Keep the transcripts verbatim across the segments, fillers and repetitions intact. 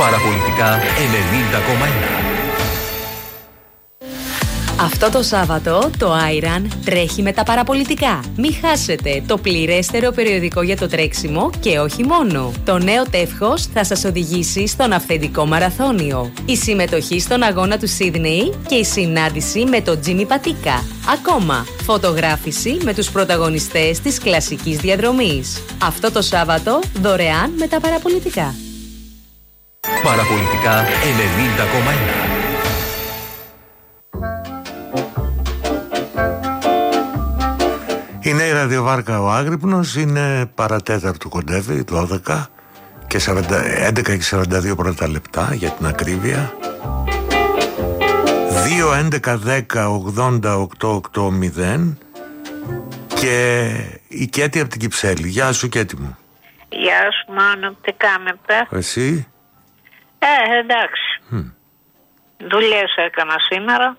Παραπολιτικά ενενήντα κόμμα ένα. Αυτό το Σάββατο το Άιραν τρέχει με τα παραπολιτικά. Μη χάσετε το πληρέστερο περιοδικό για το τρέξιμο και όχι μόνο. Το νέο τεύχος θα σας οδηγήσει στον αυθεντικό μαραθώνιο. Η συμμετοχή στον αγώνα του Σίδνεϊ και η συνάντηση με τον Τζίμι Πατίκα. Ακόμα, φωτογράφηση με τους πρωταγωνιστές της κλασικής διαδρομής. Αυτό το Σάββατο δωρεάν με τα παραπολιτικά. Παραπολιτικά ενενήντα κόμμα ένα. Είναι η ραδιοβάρκα ο Άγρυπνος, είναι παρατέταρτο κοντεύει, δώδεκα και σαράντα, έντεκα και σαράντα δύο πρώτα λεπτά για την ακρίβεια. Δύο έντεκα δέκα ογδόντα οκτώ ογδόντα και η Κέτη από την Κυψέλη. Γεια σου Κέτη μου. Γεια σου Μάνο, τι κάνετε? Εσύ? Ε, εντάξει. Mm. Δουλειές έκανα σήμερα.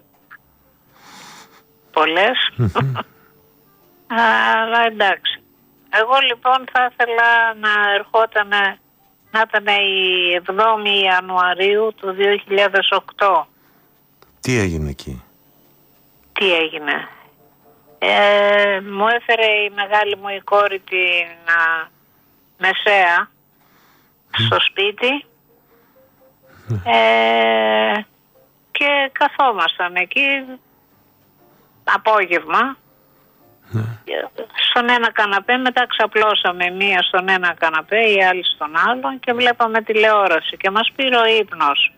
Πολλές. Mm-hmm. Αλλά εντάξει. Εγώ λοιπόν θα ήθελα να ερχόταν, να ήταν η εβδόμη Ιανουαρίου του δύο χιλιάδες οκτώ. Τι έγινε εκεί? Τι έγινε? Ε, μου έφερε η μεγάλη μου η κόρη την α, μεσαία mm. στο σπίτι mm. ε, και καθόμασταν εκεί απόγευμα. Ναι. Στον ένα καναπέ, μετά ξαπλώσαμε μία στον ένα καναπέ, η άλλη στον άλλον και βλέπαμε τηλεόραση και μας πήρε ο ύπνος.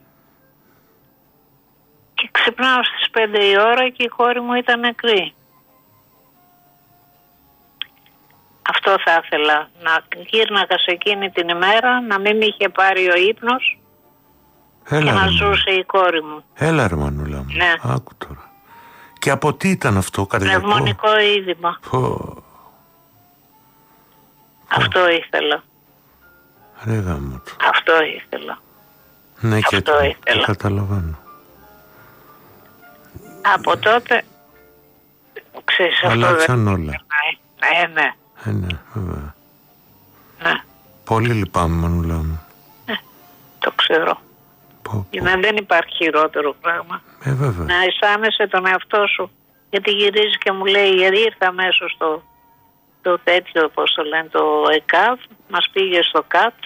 Και ξυπνάω στις πέντε η ώρα και η κόρη μου ήταν νεκρή. Αυτό θα ήθελα, να γύρναγα σε εκείνη την ημέρα, να μην είχε πάρει ο ύπνος. Έλα, και να ζούσε η κόρη μου. Έλα ρε Μανούλα μου, ναι. Άκου τώρα. Και από τι ήταν αυτό, καρδιακό? Πνευμονικό είδημα. Oh. Αυτό oh. ήθελα. Ρε γάμο του. Αυτό ήθελα. Ναι, αυτό και το, ήθελα. Το καταλαβαίνω. Από τότε, ξέρεις, αλλάξαν όλα. Ε, ναι. Ε, ναι, βέβαια. Ναι. Πολύ λυπάμαι, Μανούλα μου. Ναι, το ξέρω. Πω, πω. Να δεν υπάρχει χειρότερο πράγμα. Ε, βέβαια. Να αισθάνεσαι τον εαυτό σου. Γιατί γυρίζει και μου λέει, γιατί ήρθα μέσω στο το τέτοιο, πώς το λένε, το ΕΚΑΒ, μας πήγε στο ΚΑΤ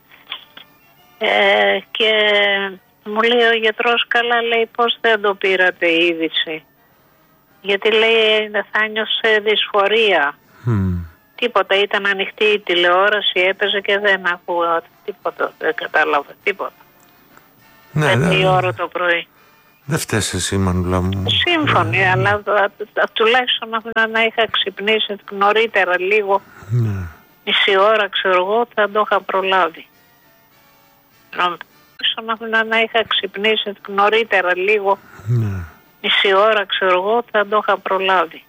ε, και μου λέει ο γιατρός, καλά, λέει, πώς δεν το πήρατε η είδηση? Γιατί λέει θα νιώσε δυσφορία. Mm. Τίποτα, ήταν ανοιχτή η τηλεόραση, έπαιζε και δεν ακούω τίποτα, δεν κατάλαβα τίποτα. Ναι, πέντε η ώρα το πρωί. Δεν φταίς εσύ, Μανούλα μου. Σύμφωνοι, ε, αλλά τουλάχιστον να, να είχα ξυπνήσει νωρίτερα λίγο, ναι. Μισή ώρα ξέρω εγώ, θα το είχα προλάβει. Να, να, να είχα ξυπνήσει νωρίτερα λίγο, ναι. Μισή ώρα ξέρω εγώ, θα το είχα προλάβει.